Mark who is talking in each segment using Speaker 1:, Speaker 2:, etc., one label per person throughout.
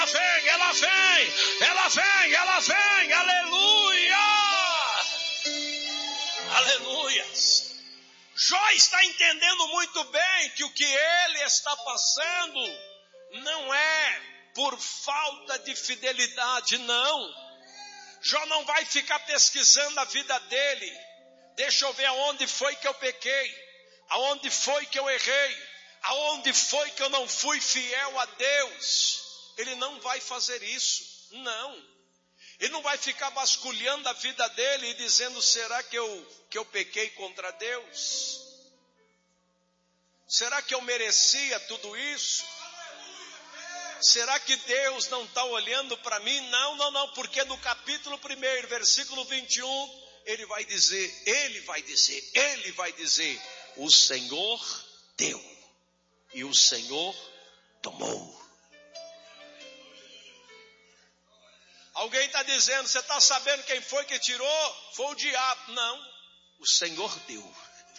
Speaker 1: ela vem, ela vem, ela vem, aleluia, aleluia. Jó está entendendo muito bem que o que ele está passando não é por falta de fidelidade, não. Jó não vai ficar pesquisando a vida dele. Deixa eu ver aonde foi que eu pequei, aonde foi que eu errei, aonde foi que eu não fui fiel a Deus. Ele não vai fazer isso, não. Ele não vai ficar vasculhando a vida dele e dizendo, será que eu pequei contra Deus? Será que eu merecia tudo isso? Será que Deus não está olhando para mim? Não, porque no capítulo 1, versículo 21, ele vai dizer, o Senhor deu e o Senhor tomou. Alguém está dizendo, você está sabendo quem foi que tirou? Foi o diabo. Não, o Senhor deu.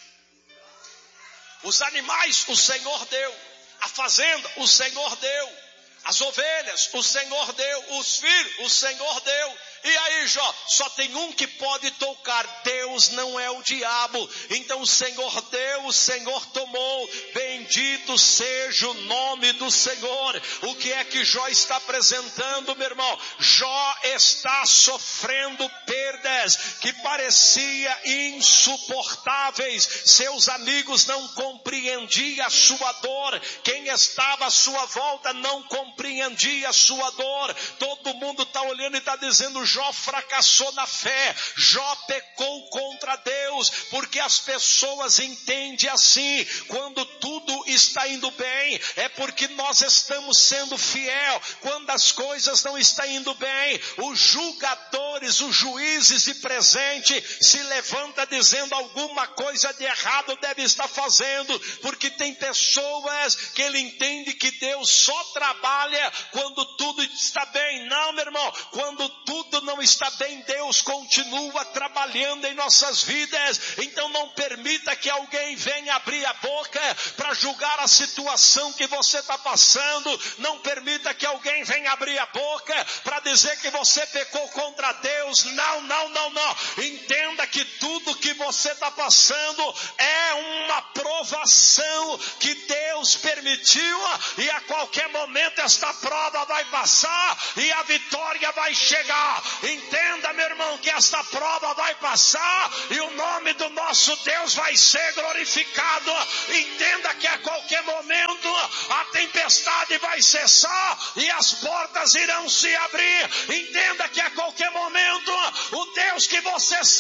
Speaker 1: Os animais, o Senhor deu. A fazenda, o Senhor deu. As ovelhas, o Senhor deu. Os filhos, o Senhor deu. E aí, Jó, só tem um que pode tocar. Deus, não é o diabo. Então o Senhor deu, o Senhor tomou. Bendito seja o nome do Senhor. O que é que Jó está apresentando, meu irmão? Jó está sofrendo perdas que parecia insuportáveis. Seus amigos não compreendiam a sua dor. Quem estava à sua volta não compreendia a sua dor. Todo mundo está olhando e está dizendo, Jó fracassou na fé, Jó pecou contra Deus, porque as pessoas entendem assim, quando tudo está indo bem, é porque nós estamos sendo fiel. Quando as coisas não estão indo bem, os julgadores, os juízes de presente se levanta dizendo alguma coisa de errado deve estar fazendo, porque tem pessoas que ele entende que Deus só trabalha quando tudo está bem. Não, meu irmão, quando tudo não está bem, Deus continua trabalhando em nossas vidas. Então não permita que alguém venha abrir a boca para julgar a situação que você está passando. Não permita que alguém venha abrir a boca para dizer que você pecou contra Deus. Não. Entenda que tudo que você está passando é uma provação que Deus permitiu, e a qualquer momento esta prova vai passar e a vitória vai chegar. Entenda, meu irmão, que esta prova vai passar e o nome do nosso Deus vai ser glorificado. Entenda que a qualquer momento a tempestade vai cessar e as portas irão se abrir. Entenda que a qualquer momento o Deus que você